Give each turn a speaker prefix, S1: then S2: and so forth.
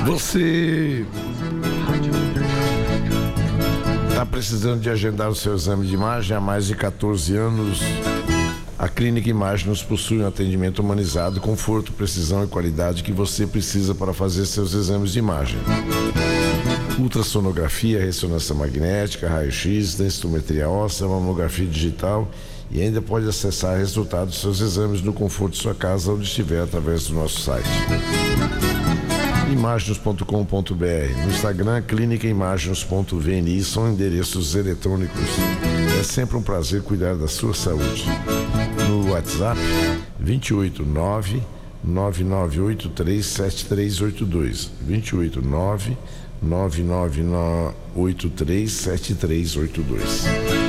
S1: Você está precisando de agendar o seu exame de imagem há mais de 14 anos? A Clínica Imaginos possui um atendimento humanizado, conforto, precisão e qualidade que você precisa para fazer seus exames de imagem. Ultrassonografia, ressonância magnética, raio-x, densitometria óssea, mamografia digital e ainda pode acessar resultados dos seus exames no conforto de sua casa onde estiver através do nosso site. Imaginos.com.br. No Instagram, clínicaimaginos.vni são endereços eletrônicos. É sempre um prazer cuidar da sua saúde. No WhatsApp, 289-9983-7382. 289-9983-7382.